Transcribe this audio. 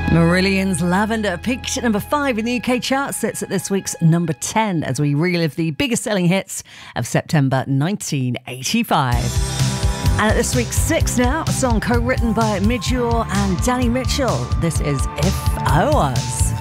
Marillion's Lavender peaked at number 5 in the UK chart, sits at this week's number 10 as we relive the biggest selling hits of September 1985. And at this week's 6 now, a song co-written by Midge Ure and Danny Mitchell. This is If I Was.